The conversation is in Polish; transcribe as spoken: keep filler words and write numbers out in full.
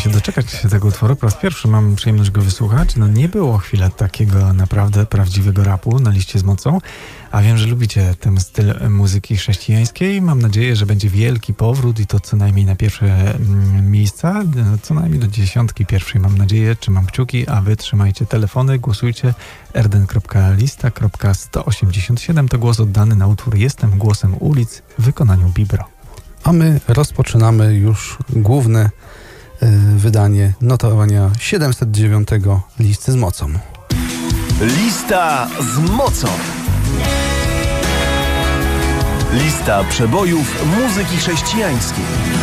się doczekać tego utworu. Po raz pierwszy mam przyjemność go wysłuchać. No nie było chwilę takiego naprawdę prawdziwego rapu na liście z mocą. A wiem, że lubicie ten styl muzyki chrześcijańskiej. Mam nadzieję, że będzie wielki powrót i to co najmniej na pierwsze mm, miejsca. Co najmniej do dziesiątki pierwszej mam nadzieję. Trzymam kciuki, a wy trzymajcie telefony, głosujcie. erden kropka lista kropka sto osiemdziesiąt siedem to głos oddany na utwór Jestem głosem ulic w wykonaniu Bibro. A my rozpoczynamy już główne y, wydanie notowania siedemset dziewięć listy z mocą. Lista z mocą. Lista przebojów muzyki chrześcijańskiej.